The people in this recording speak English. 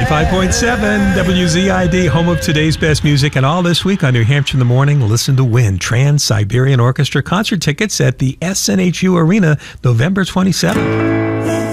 95.7 WZID, home of today's best music. And all this week on New Hampshire in the Morning, listen to win Trans-Siberian Orchestra concert tickets at the SNHU Arena November 27th.